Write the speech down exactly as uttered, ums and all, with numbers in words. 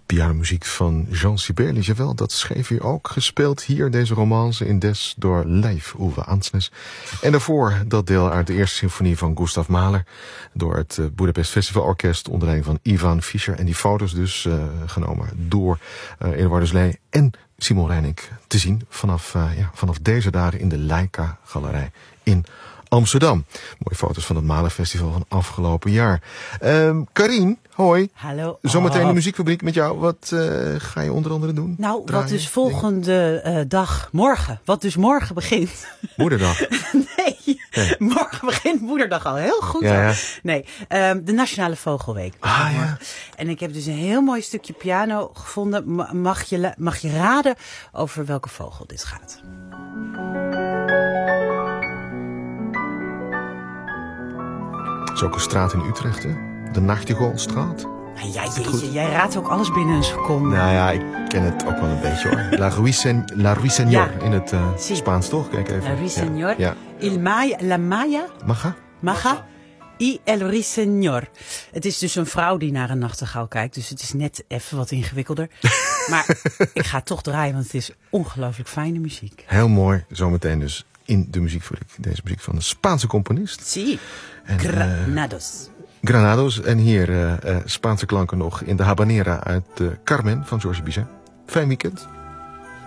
Pianomuziek van Jean Sibelius, jawel, dat schreef hij ook. Gespeeld hier, deze romance in Des door Leif Ove Ansnes. En daarvoor dat deel uit de eerste symfonie van Gustav Mahler door het uh, Budapest Festival Orkest onder leiding van Ivan Fischer. En die foto's dus uh, genomen door uh, Eduard Slee en Simon Reininck te zien vanaf, uh, ja, vanaf deze dagen in de Leica Galerij in Amsterdam. Mooie foto's van het Mahlerfestival van afgelopen jaar. Um, Karien, hoi. Hallo. Zometeen oh. de muziekfabriek met jou. Wat uh, ga je onder andere doen? Nou, Draaien, wat dus volgende uh, dag, morgen, wat dus morgen begint. Moederdag. nee, nee, morgen begint Moederdag al. Heel goed. Ja, ja. Nee, um, de Nationale Vogelweek. Ah, ja. En ik heb dus een heel mooi stukje piano gevonden. Mag je, mag je raden over welke vogel dit gaat? Het is ook een straat in Utrecht, hè? De Nachtigallstraat. Ja, jeetje, jij raadt ook alles binnen een seconde. Nou ja, ik ken het ook wel een beetje hoor. La Ruisen, La Ruiseñor ja. in het uh, sí. Spaans toch? Kijk even. La Ruiseñor. Ja. Ja. Il Maya, La Maya. Maga? Maga. Y el Ruiseñor. Het is dus een vrouw die naar een nachtegaal kijkt. Dus het is net even wat ingewikkelder. Maar ik ga het toch draaien, want het is ongelooflijk fijne muziek. Heel mooi. Zometeen dus in de muziekfabriek. Deze muziek van een Spaanse componist. Sí. En, Granados. Uh, Granados. En hier uh, uh, Spaanse klanken nog in de Habanera uit uh, Carmen van Jorge Bizet. Fijn weekend.